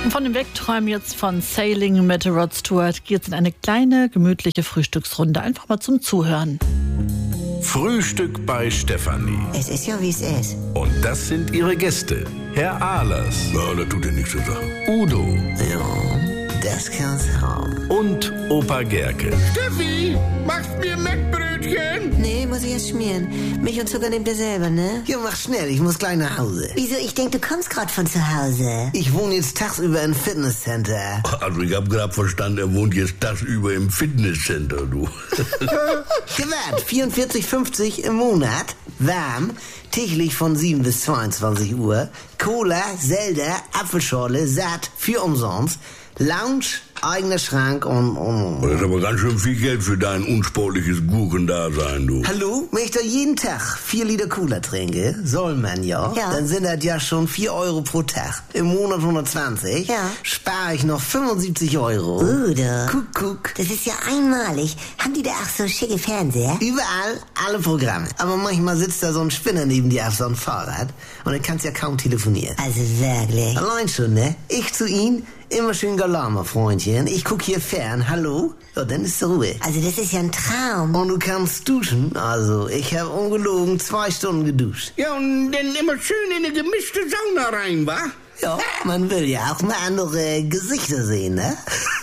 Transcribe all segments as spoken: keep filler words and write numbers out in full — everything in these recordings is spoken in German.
Und von dem Wegträumen jetzt von Sailing mit Rod Stewart geht's in eine kleine, gemütliche Frühstücksrunde. Einfach mal zum Zuhören. Frühstück bei Stefanie. Es ist ja, wie es ist. Und das sind ihre Gäste. Herr Ahlers. Ja, das tut dir nichts zu sagen. Udo. Ja, das kann's haben. Und Opa Gerke. Steffi, machst mir Mettbrötchen? Nee, muss ich erst schmieren. Milch und Zucker nehmt ihr selber, ne? Ja, mach schnell, ich muss gleich nach Hause. Wieso? Ich denk, du kommst grad von zu Hause. Ich wohne jetzt tagsüber im Fitnesscenter. Also ich hab grad verstanden, er wohnt jetzt tagsüber im Fitnesscenter, du. Gewährt, vierundvierzig fünfzig im Monat. Warm, täglich von sieben bis zweiundzwanzig Uhr. Cola, Selder, Apfelschorle, satt, für umsonst. Lounge, eigener Schrank und... und Das ist aber ganz schön viel Geld für dein unsportliches Gurkendasein, du. Hallo? Wenn ich da jeden Tag vier Liter Cola trinke, soll man ja, Ja. dann sind das ja schon vier Euro pro Tag. Im Monat hundertzwanzig. Ja. Spare ich noch fünfundsiebzig Euro. Udo. Guck, guck. Das ist ja einmalig. Haben die da auch so schicke Fernseher? Überall, alle Programme. Aber manchmal sitzt da so ein Spinner neben dir auf so einem Fahrrad und dann kannst ja kaum telefonieren. Also wirklich. Allein schon, ne? Ich zu ihm, immer schön Galama, Freundchen. Ich guck hier fern, hallo? Ja, dann ist Ruhe. Also das ist ja ein Traum. Und du kannst duschen. Also, ich habe ungelogen zwei Stunden geduscht. Ja, und dann immer schön in eine gemischte Sauna rein, wa? Ja, man will ja auch mal andere Gesichter sehen, ne?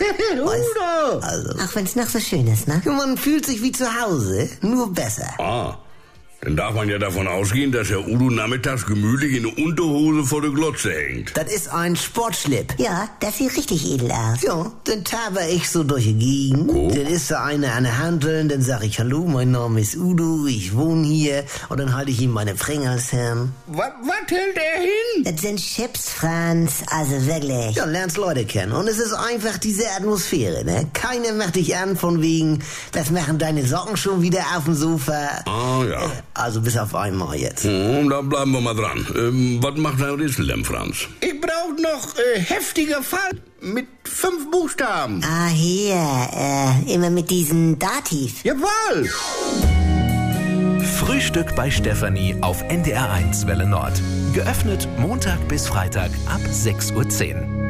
Udo! Also, Auch wenn's noch so schön ist, ne? man fühlt sich wie zu Hause, nur besser. Ah, dann darf man ja davon ausgehen, dass Herr Udo nachmittags gemütlich in der Unterhose vor der Glotze hängt. Das ist ein Sportschlipp. Ja, das sieht richtig edel aus. Ja, dann taber ich so durch die Gegend. Oh. Dann ist da einer an der Handel, dann sag ich, hallo, mein Name ist Udo, ich wohne hier. Und dann halte ich ihm meine Pringles hin. Was, was hält er hin? Das sind Chips, Franz. Also wirklich. Ja, lernst Leute kennen. Und es ist einfach diese Atmosphäre, ne? Keiner macht dich an von wegen, was machen deine Socken schon wieder auf dem Sofa? Ah, ja. Also bis auf einmal jetzt. Hm, da bleiben wir mal dran. Ähm, was macht dein Rätsel denn, Franz? Ich brauch noch äh, heftiger Fall mit fünf Buchstaben. Ah, hier. Äh, immer mit diesen Dativ. Jawohl! Frühstück bei Stefanie auf N D R eins Welle Nord. Geöffnet Montag bis Freitag ab sechs Uhr zehn.